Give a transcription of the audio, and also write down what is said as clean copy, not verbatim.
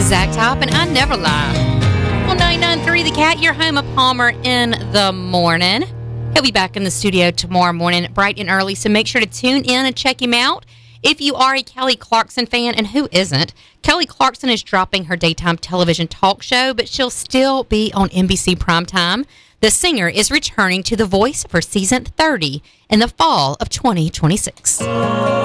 Zach Top, and I never lie. Well, 99.3 The Cat, your home of Palmer in the morning. He'll be back in the studio tomorrow morning, bright and early, so make sure to tune in and check him out. If you are a Kelly Clarkson fan, and who isn't, Kelly Clarkson is dropping her daytime television talk show, but she'll still be on NBC Primetime. The singer is returning to The Voice for season 30 in the fall of 2026.